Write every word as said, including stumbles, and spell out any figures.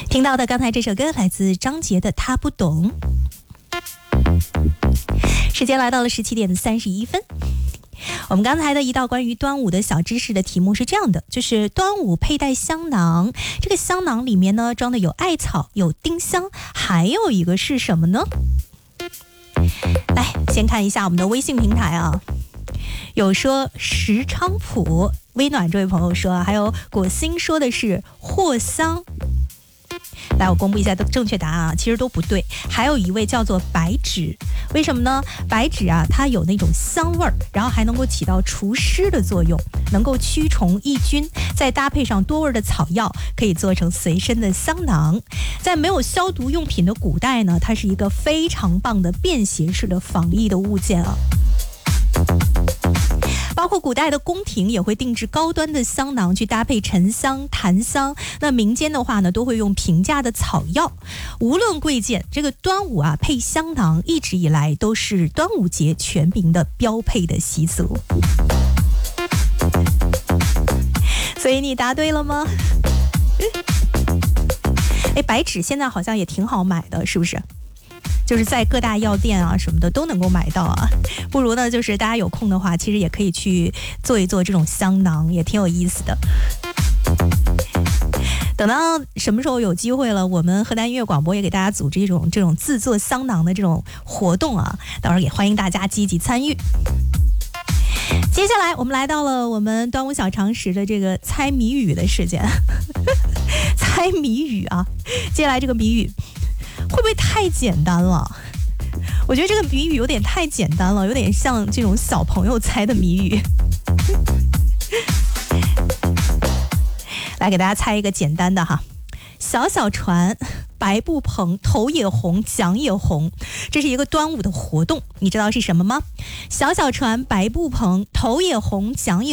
听到的刚才这首歌来自张杰的《他不懂》。时间来到了十七点三十一分。我们刚才的一道关于端午的小知识的题目是这样的，就是端午佩戴香囊，这个香囊里面呢装的有艾草，有丁香，还有一个是什么呢？来，先看一下我们的微信平台啊，有说石菖蒲，微暖这位朋友说，还有果心说的是藿香。来，我公布一下正确答案啊，其实都不对。还有一位叫做白芷，为什么呢？白芷啊，它有那种香味儿，然后还能够起到除湿的作用，能够驱虫抑菌，再搭配上多味的草药，可以做成随身的香囊。在没有消毒用品的古代呢，它是一个非常棒的便携式的防疫的物件啊。包括古代的宫廷也会定制高端的香囊去搭配沉香、檀香，那民间的话呢，都会用平价的草药。无论贵贱，这个端午啊配香囊一直以来都是端午节全民的标配的习俗。所以你答对了吗？哎，白芷现在好像也挺好买的，是不是？就是在各大药店啊什么的都能够买到啊，不如呢就是大家有空的话，其实也可以去做一做这种香囊，也挺有意思的。等到什么时候有机会了，我们河南音乐广播也给大家组织一种这种自做香囊的这种活动啊，到时候也欢迎大家积极参与。接下来我们来到了我们端午小常识的这个猜谜语的时间。猜谜语啊，接下来这个谜语会不会太简单了？我觉得这个谜语有点太简单了，有点像这种小朋友猜的谜语。来给大家猜一个简单的哈，小小船，白布棚，头也红，桨也红，这是一个端午的活动，你知道是什么吗？小小船，白布棚，头也红，桨也红。